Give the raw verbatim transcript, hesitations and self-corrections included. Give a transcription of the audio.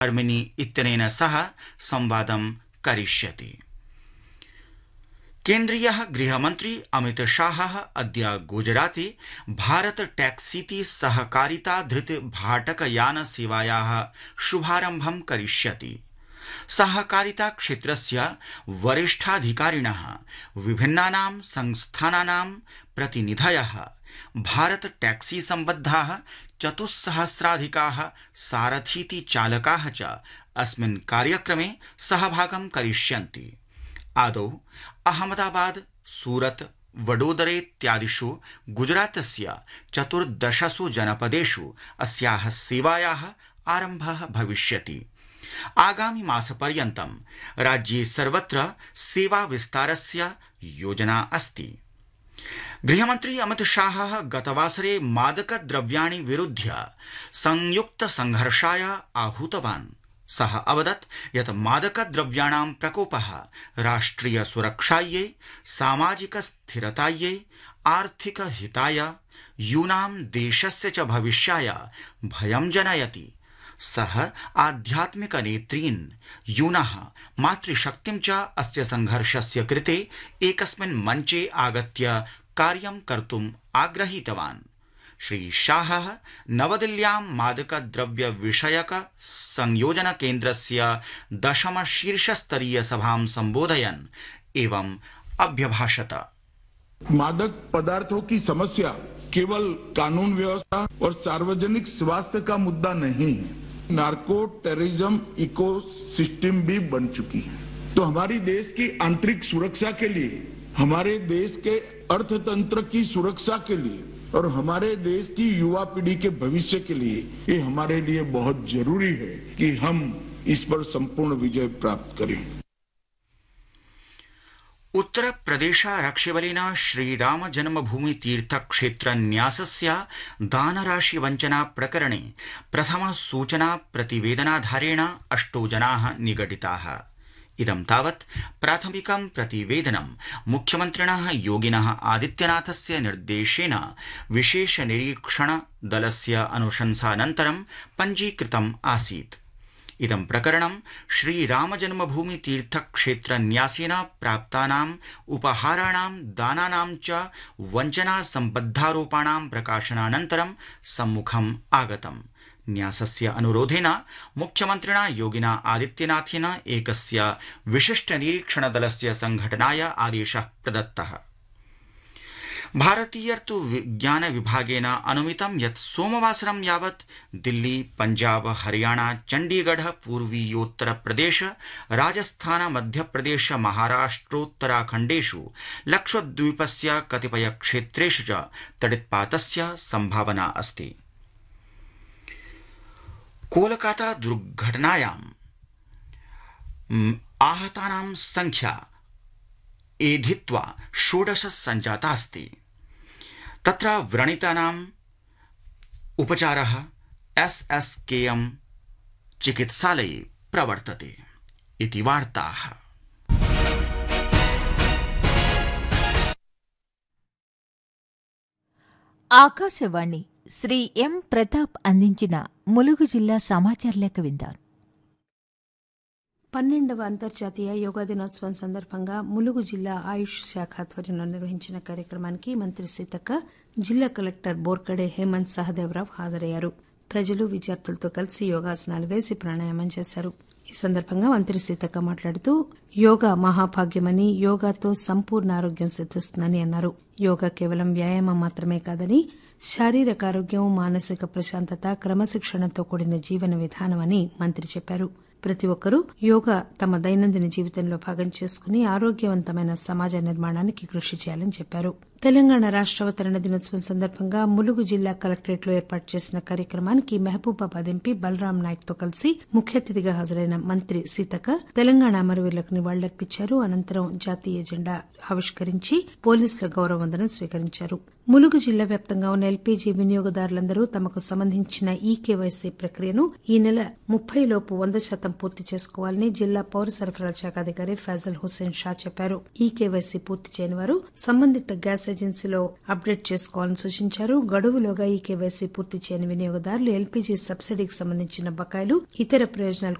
अर्मिनी इत्यनेन सह संवादं करिष्यति। केन्द्रीयः गृहमन्त्री अमित शाहः अद्य गुजराते भारत टैक्सीति सहकारिता धृत भाटकयान सेवायाः शुभारम्भं करिष्यति। सहकारिता क्षेत्रस्य वरिष्ठाधिकारिणः विभिन्नानां संस्थानानां प्रतिनिधयः भारत टैक्सी सम्बद्धाः चतुस्सहस्राधिकाः सारथीति चालकाः च अस्मिन् कार्यक्रमे सहभागं करिष्यन्ति। आदौ अहमदाबाद, सूरत, वडोदरे इत्यादिषु गुजरातस्य चतुर्दशसु जनपदेषु अस्याः सेवायाः आरम्भः भविष्यति। आगामि मासपर्यन्तं राज्ये सर्वत्र सेवा विस्तारस्य योजना अस्ति। गृहमन्त्री अमित शाहः गतवासरे मादकद्रव्याणि विरुध्य संयुक्त संघर्षाय आहूतवान्। सः अवदत् यत् मादकद्रव्याणां प्रकोपः राष्ट्रिय सुरक्षायै, सामाजिक स्थिरतायै, आर्थिक हिताय, यूनां देशस्य च भविष्याय भयं जनयति। सः आध्यात्मिक नेत्रीन्, यूनः मातृशक्तिं च अस्य संघर्षस्य कृते एकस्मिन् मञ्चे आगत्य कार्यं कर्तुम् आग्रहीतवान्। श्री शाहः नवदिल्ल्यां मादकद्रव्य विषयक संयोजन केन्द्रस्य दशम शीर्षस्तरीय सभां संबोधयन् एवं अभ्यभाषत। मादक पदार्थों की समस्या केवल कानून व्यवस्था और सार्वजनिक स्वास्थ्य का मुद्दा नहीं है, नार्को टेररिज्म इकोसिस्टम भी बन चुकी है। तो हमारी देश की आंतरिक सुरक्षा के लिए, हमारे देश के अर्थतंत्र की सुरक्षा के लिए और हमारे देश की युवा पीढ़ी के भविष्य के लिए ये हमारे लिए बहुत जरूरी है कि हम इस पर संपूर्ण विजय प्राप्त करें। उत्तर प्रदेश आरक्षिबलेन श्रीराम जन्मभूमि तीर्थ क्षेत्र न्यासस्य दानराशि वञ्चना प्रकरणे प्रथम सूचना प्रतिवेदनाधारेण अष्टौ जनाः निगडिताः। इदं तावत् प्राथमिकं प्रतिवेदनं मुख्यमन्त्रिणः योगिनः आदित्यनाथस्य निर्देशेन विशेष निरीक्षण दलस्य अनुशंसानन्तरं पञ्जीकृतम् आसीत्। इदं प्रकरणं श्रीराम जन्मभूमि तीर्थ क्षेत्र न्यासेन प्राप्तानाम् उपहाराणां दानानां च वञ्चना सम्बद्धारोपाणां प्रकाशनानन्तरं सम्मुखम् आगतम्। न्यासस्य अनुरोधेन मुख्यमन्त्रिणा योगिना आदित्यनाथेन एकस्य विशिष्ट निरीक्षण दलस्य संघटनाय आदेशः प्रदत्तः। भारतीय ऋतुविज्ञान विभागेन अनुमितं यत् सोमवासरं यावत् दिल्ली, पञ्जाब, हरियाणा, चण्डीगढ़, पूर्वीयोत्तर प्रदेश, राजस्थान, मध्यप्रदेश, महाराष्ट्रोत्तराखण्डेषु लक्षद्वीपस्य कतिपय क्षेत्रेषु च तडित्पातस्य सम्भावना अस्ति। कोलकाता दुर्घटनायां आहतानां संख्या एधित्वा षोडश सञ्जाता अस्ति। तत्र व्रणितानाम् उपचारः एस् एस् के एम् चिकित्सालये प्रवर्तते इति वार्ताः। ఆకాశవాణి శ్రీ ఎం ప్రతాప్ అందించిన ములుగు జిల్లా సమాచార లేఖ విందారు. పన్నెండవ అంతర్జాతీయ యోగా దినోత్సవం సందర్భంగా ములుగు జిల్లా ఆయుష్ శాఖ ఆధ్వర్యంలో నిర్వహించిన కార్యక్రమానికి మంత్రి సీతక్క, జిల్లా కలెక్టర్ బోర్కడే హేమంత్ సహదేవరావు హాజరయ్యారు. ప్రజలు, విద్యార్థులతో కలిసి యోగాసనాలు వేసి ప్రాణాయామం చేశారు. ఈ సందర్భంగా మంత్రి సీతక్క మాట్లాడుతూ యోగా మహాభాగ్యమని, యోగాతో సంపూర్ణ ఆరోగ్యం సిద్ధిస్తుందని అన్నారు. యోగా కేవలం వ్యాయామం మాత్రమే కాదని శారీరక ఆరోగ్యం, మానసిక ప్రశాంతత, క్రమశిక్షణతో కూడిన జీవన విధానమని మంత్రి చెప్పారు. ప్రతి ఒక్కరూ యోగా తమ దైనందిన జీవితంలో భాగం చేసుకుని ఆరోగ్యవంతమైన సమాజ నిర్మాణానికి కృషి చేయాలని చెప్పారు. తెలంగాణ రాష్ట్రావతరణ దినోత్సవం సందర్భంగా ములుగు జిల్లా కలెక్టరేట్లో ఏర్పాటు చేసిన కార్యక్రమానికి మహబూబాబాద్ ఎంపీ బలరాం నాయక్ తో కలిసి ముఖ్య అతిథిగా హాజరైన మంత్రి సీతక్క తెలంగాణ అమరవీరులకు నివాళులర్పించారు. అనంతరం జాతీయ జెండా ఆవిష్కరించి పోలీసుల గౌరవ వందనం స్వీకరించారు. ములుగు జిల్లా వ్యాప్తంగా ఉన్న ఎల్పీజీ వినియోగదారులందరూ తమకు సంబంధించిన ఈ కేవైసీ ప్రక్రియను ఈ నెల ముప్పై లోపు వంద శాతం పూర్తి చేసుకోవాలని జిల్లా పౌర సరఫరాల శాఖ అధికారి ఫైజల్ హుస్సేన్ షా చెప్పారు. ఈ కేవైసీ పూర్తి చేయని వారు సంబంధిత గ్యాస్ ఏజెన్సీలో అప్డేట్ చేసుకోవాలని సూచించారు. గడువులోగా ఈ కేవైసీ పూర్తి చేయని వినియోగదారులు ఎల్పీజీ సబ్సిడీకి సంబంధించిన బకాయిలు, ఇతర ప్రయోజనాల